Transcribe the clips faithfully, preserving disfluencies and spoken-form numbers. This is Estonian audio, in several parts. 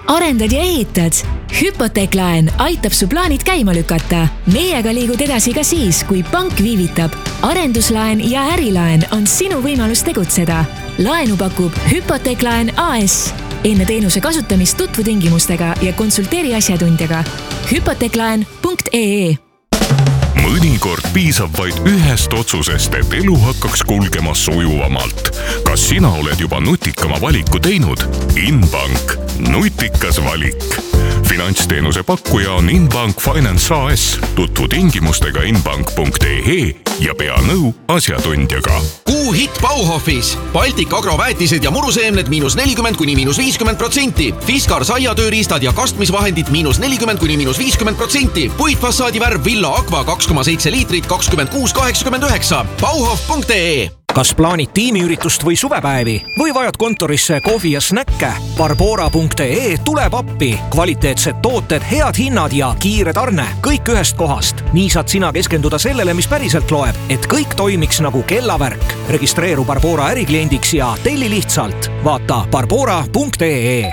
arendad ja ehitad? Hüpoteeklaen aitab su plaanid käima lükata. Meiega liigud edasi ka siis, kui pank viivitab. Arenduslaen ja ärilaen on sinu võimalus tegutseda. Laenu pakub Hüpoteeklaen A S. Enne teenuse kasutamist tutvu tingimustega ja konsulteeri asjatundjaga. hüpoteeklaen punkt ee. Mõnikord piisab vaid ühest otsusest, et elu hakkaks kulgema sujuvamalt. Kas sina oled juba nutikama valiku teinud? Inbank. Nutikas valik. Finantsteenuse pakkuja on Inbank Finance A S. Tutvu tingimustega inbank punkt ee ja pea nõu asjatundjaga. Kuu hitt Bauhofis. Baltic agroväetised ja muruseemned miinus nelikümmend kuni miinus viiskümmend protsenti. Fiskar saiatööriistad ja kastmisvahendid miinus nelikümmend kuni miinus viiskümmend protsenti. Puitfassaadi värv Villa Aqua kaks koma seitse liitrit kakskümmend kuus kaheksakümmend üheksa. Bauhof punkt ee. Kas plaanid tiimiüritust või suvepäevi või vajad kontorisse kohvi ja snäkke? Barbora punkt ee tuleb appi. Kvaliteetsed tooted, head hinnad ja kiire tarne. Kõik ühest kohast. Nii saad sina keskenduda sellele, mis päriselt loeb, et kõik toimiks nagu kellavärk. Registreeru Barbora ärikliendiks ja telli lihtsalt. Vaata barbora punkt ee.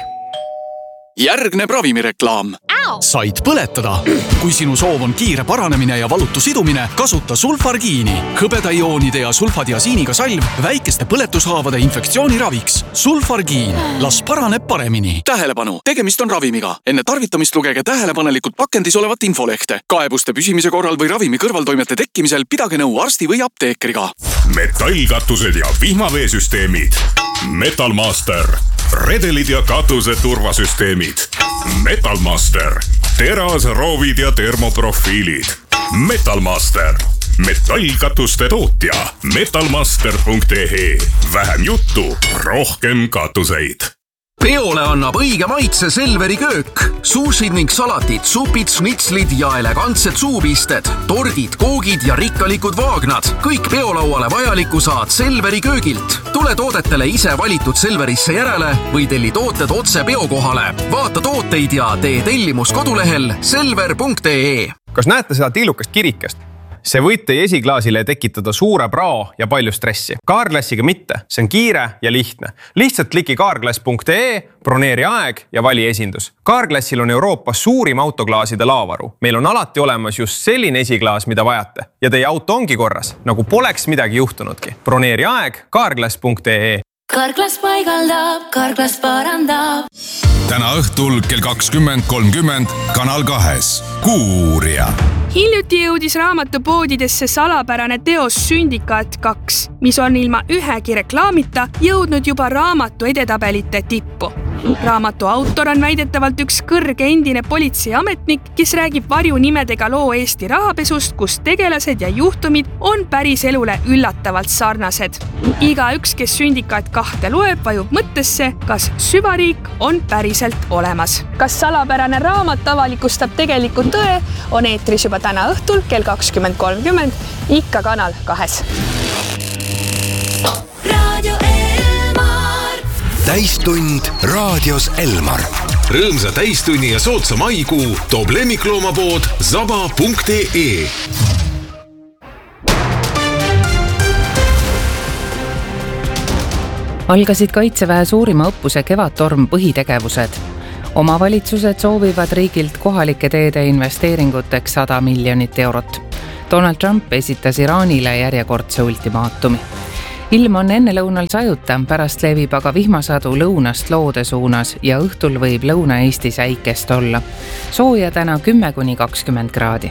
Järgneb ravimireklaam. Said põletada. Kui sinu soov on kiire paranemine ja valutu sidumine, kasuta sulfargiini. Hõbedaioonide ja sulfadiasiiniga salv väikeste põletushaavade infektsiooni raviks. Sulfargiin. Las paraneb paremini. Tähelepanu. Tegemist on ravimiga. Enne tarvitamist lugege tähelepanelikult pakendis olevat infolehte. Kaebuste püsimise korral või ravimi kõrvaltoimete tekkimisel pidage nõu arsti või apteekriga. Metallkatused ja vihmaveesüsteemid. Metalmaster. Redelid ja katuse turvasüsteemid. Metalmaster. Teras, roovid ja termoprofiilid. Metalmaster. Metallkatuste tootja. metalmaster punkt ee. Vähem juttu, rohkem katuseid. Peole annab õige maitse Selveri köök. Suusid ning salatid, supid, snitslid ja elegantsed suupisted, tordid, koogid ja rikkalikud vaagnad. Kõik peolauale vajaliku saad Selveri köögilt. Tule toodetele ise valitud Selverisse järele või telli tooted otse peokohale. Vaata tooteid ja tee tellimus kodulehel selver punkt ee. Kas näete seda tillukast kirikest? See võib teie esiklaasile tekitada suure prao ja palju stressi. Carglassiga mitte, see on kiire ja lihtne. Lihtsalt kliki carglass punkt ee, broneeri aeg ja vali esindus. Carglassil on Euroopas suurim autoklaaside laavaru. Meil on alati olemas just selline esiklaas, mida vajate. Ja teie auto ongi korras, nagu poleks midagi juhtunudki. Broneeri aeg carglass punkt ee. Carglass paigaldab, Carglass parandab. Täna õhtul kell kakskümmend kolmkümmend Kanal kahes. Kuurija. Hiljuti jõudis raamatupoodidesse salapärane teos Sündikaat kaks, mis on ilma ühegi reklaamita jõudnud juba raamatu edetabelite tippu. Raamatu autor on väidetavalt üks kõrge endine politseiametnik, kes räägib varjunimedega loo Eesti rahapesust, kus tegelased ja juhtumid on päris elule üllatavalt sarnased. Iga üks, kes Sündikaat kahte loeb, vajub mõttesse, kas süvariik on päriselt olemas. Kas salapärane raamat avalikustab tegelikult tõe, on eetris juba täna õhtul kell kakskümmend kolmkümmend, ikka Kanal kahes. Radio Elmar. Täistund raadios Elmar. Rõõmsa täistunni ja sootsa maikuu toob lemmikloomapood zaba punkt ee. Algasid Kaitseväe suurima õppuse Kevadtorm põhitegevused. Omavalitsused soovivad riigilt kohalike teede investeeringuteks sada miljonit eurot. Donald Trump esitas Iraanile järjekordse ultimaatumi. Ilm on enne lõunal sajuta, pärast levib aga vihmasadu lõunast loode suunas ja õhtul võib Lõuna-Eestis äikest olla. Sooja täna kümme kuni kakskümmend kraadi.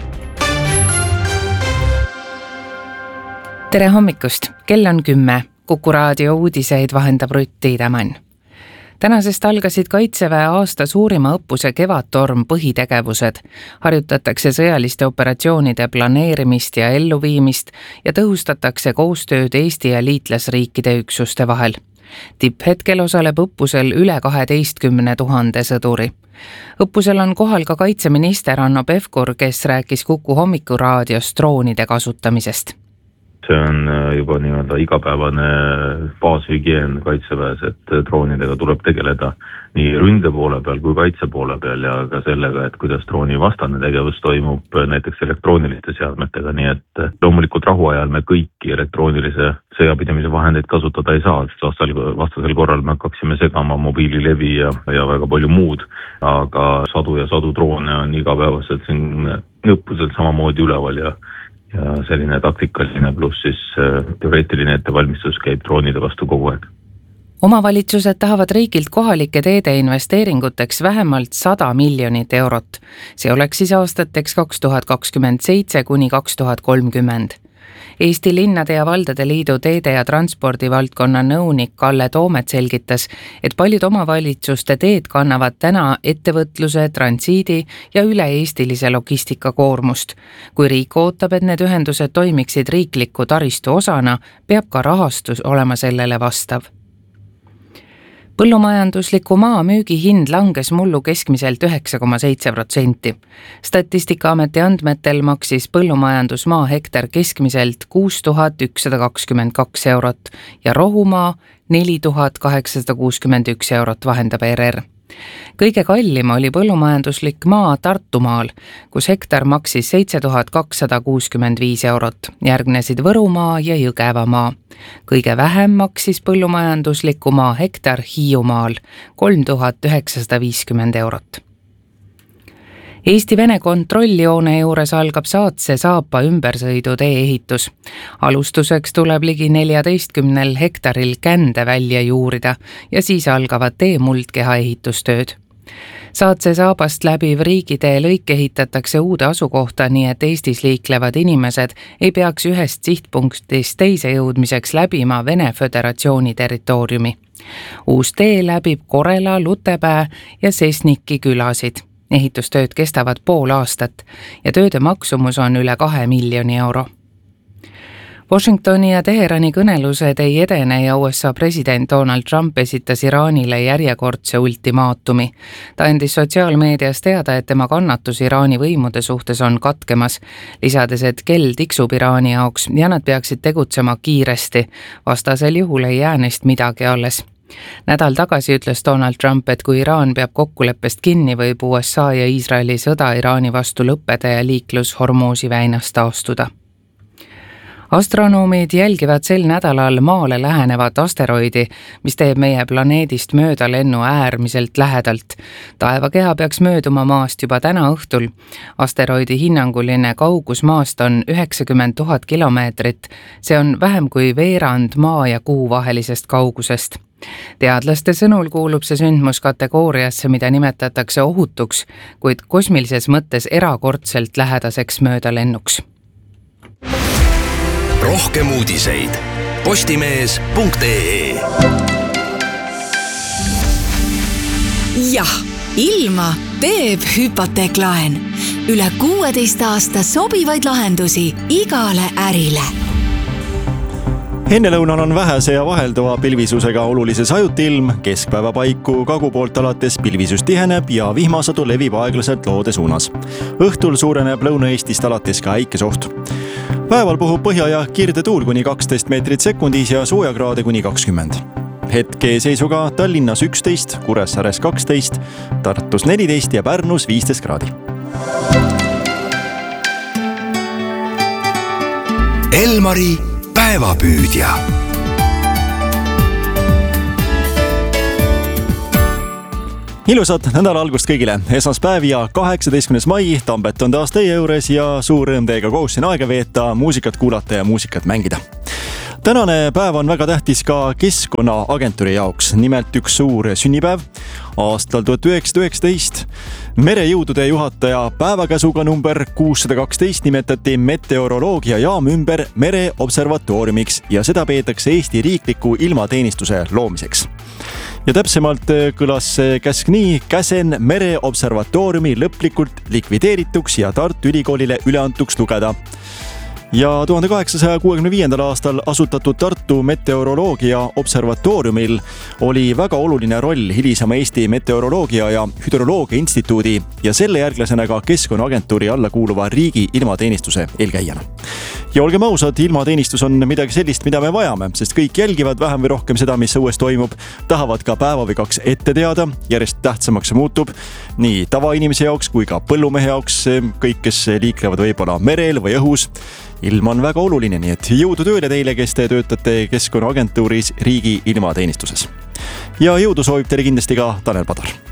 Tere hommikust, kell on kümme. Kuku raadio uudiseid vahendab Rutt Tiidemann. Tänasest algasid Kaitseväe aasta suurima õppuse Kevadtorm põhitegevused. Harjutatakse sõjaliste operatsioonide planeerimist ja elluviimist ja tõhustatakse koostööd Eesti ja liitlasriikide üksuste vahel. Tipphetkel osaleb õppusel üle kaheteistkümne tuhande sõduri. Õppusel on kohal ka kaitseminister Hanno Pevkur, kes rääkis Kuku hommikuraadios droonide kasutamisest. see on juba nii-öelda igapäevane baashügieen kaitseväes, et droonidega tuleb tegeleda nii ründe poole peal kui kaitse poole peal ja ka sellega, et kuidas drooni vastane tegevus toimub näiteks elektrooniliste seadmetega, nii et loomulikult rahuajal me kõiki elektroonilise sõjapidamise vahendeid kasutada ei saa, sest vastasel, vastasel korral me hakkaksime segama mobiililevi ja, ja väga palju muud, aga sadu ja sadu droone on igapäevaselt siin õppusel samamoodi üleval ja ja selline taktikaline pluss siis teoreetiline ettevalmistus käib droonide vastu kogu aeg. Omavalitsused tahavad riigilt kohalike teede investeeringuteks vähemalt sada miljonit eurot. See oleks siis aastateks kaks tuhat kakskümmend seitse kuni kaks tuhat kolmkümmend. Eesti Linnade ja Valdade Liidu teede ja transpordivaldkonna nõunik Kalle Toomet selgitas, et paljud omavalitsuste teed kannavad täna ettevõtluse, transiidi ja üle-eestilise logistika koormust. Kui riik ootab, et need ühendused toimiksid riikliku taristu osana, peab ka rahastus olema sellele vastav. Põllumajandusliku maa müügi hind langes mullu keskmiselt üheksa koma seitse protsenti. Statistikaameti andmetel maksis põllumajandusmaa hektar keskmiselt kuus tuhat ükssada kakskümmend kaks eurot ja rohumaa neli tuhat kaheksasada kuuskümmend üks eurot, vahendab R R. Kõige kallim oli põllumajanduslik maa Tartumaal, kus hektar maksis seitse tuhat kakssada kuuskümmend viis eurot, järgnesid Võrumaa ja Jõgevamaa. Kõige vähem maksis põllumajandusliku maa hektar Hiiumaal, kolm tuhat üheksasada viiskümmend eurot. Eesti-Vene kontrolljoone juures algab Saatse Saapa ümbersõidutee ehitus. Alustuseks tuleb ligi neljateistkümnel hektaril kände välja juurida ja siis algavad tee muldkeha ehitustööd. Saatse Saabast läbiv riigitee lõik ehitatakse uude asukohta, nii et Eestis liiklevad inimesed ei peaks ühest sihtpunktist teise jõudmiseks läbima Vene Föderatsiooni territooriumi. Uus tee läbib Korela, Lutepää ja Sesniki külasid. Ehitustööd kestavad pool aastat ja tööde maksumus on üle kahe miljoni euro. Washingtoni ja Teherani kõnelused ei edene ja U S A president Donald Trump esitas Iraanile järjekordse ultimaatumi. Ta andis sotsiaalmeedias teada, et tema kannatus Iraani võimude suhtes on katkemas, lisades, et kell tiksub Iraani jaoks ja nad peaksid tegutsema kiiresti, vastasel juhul ei jää neist midagi alles. Nädal tagasi ütles Donald Trump, et kui Iraan peab kokkuleppest kinni, võib U S A ja Iisraeli sõda Iraani vastu lõppeda ja liiklus Hormuzi väinast taastuda. Astronoomid jälgivad sel nädalal maale lähenevat asteroidi, mis teeb meie planeedist mööda lennu äärmiselt lähedalt. Taevakeha peaks mööduma maast juba täna õhtul. Asteroidi hinnanguline kaugus maast on üheksakümmend tuhat kilomeetrit. See on vähem kui veerand maa ja kuu vahelisest kaugusest. Teadlaste sõnul kuulub see sündmus kategooriasse, mida nimetatakse ohutuks, kuid kosmilises mõttes erakordselt lähedaseks möödalennuks. Rohkem uudiseid postimees punkt ee. Jah, ilma teeb hüpoteeklaen. Üle kuueteist aasta sobivaid lahendusi igale ärile. Ennelõunal on vähese ja vahelduva pilvisusega olulises ajutilm, keskpäeva paiku kagu poolt alates pilvisus tiheneb ja vihmasadu levib aeglaselt loode suunas. Õhtul suureneb Lõuna-Eestist alates ka äikesoht. Päeval puhub põhja- ja kirdetuul kuni kaksteist meetrit sekundis ja soojakraade kuni kakskümmend. Hetke seisuga Tallinnas üksteist, Kuressaares kaksteist, Tartus neliteist ja Pärnus viisteist kraadi. Elmari päevapüüdja. Ilusat nädala algust kõigile. Esmaspäev ja kaheksateistkümnes mai, Tambet on taas teie juures ja suur rõõm teiega koos siin aega veeta, muusikat kuulata ja muusikat mängida. Tänane päev on väga tähtis ka Keskkonnaagentuuri jaoks, nimelt üks suur sünnipäev. Aastal tuhat üheksasada üheksateist merejõudude juhataja päevakäsuga number kuussada kaksteist nimetati meteoroloogia jaam ümber mereobservatooriumiks ja seda peetakse Eesti riikliku ilmateenistuse loomiseks. Ja täpsemalt kõlas see käsk nii: käsen mereobservatooriumi lõplikult likvideerituks ja Tartu Ülikoolile üleantuks lugeda. Ja tuhande kaheksasaja kuuekümne viiendal aastal asutatud Tartu Meteoroloogia Observatooriumil oli väga oluline roll hilisema Eesti Meteoroloogia ja Hüdroloogia Instituudi ja selle järglasena ka Keskkonnaagentuuri alla kuuluva riigi ilmateenistuse eelkäijana. ja olgem ausad, ilmateenistus on midagi sellist, mida me vajame, sest kõik jälgivad vähem või rohkem seda, mis õues toimub, tahavad ka päeva või kaks ette teada, järjest tähtsamaks muutub nii tavainimese jaoks kui ka põllumehe jaoks, kõik, kes liiklevad võib-olla merel või õhus. Ilm on väga oluline, nii et jõudu tööle teile, kes te töötate Keskkonnaagentuuris riigi ilmateenistuses. Ja jõudu soovib teile kindlasti ka Tanel Padar.